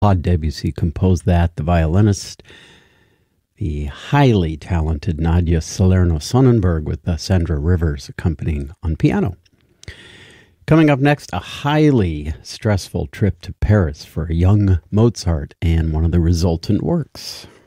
Claude Debussy composed that. The violinist, the highly talented Nadia Salerno-Sonnenberg, with Sandra Rivers accompanying on piano. Coming up next, a highly stressful trip to Paris for a young Mozart and one of the resultant works.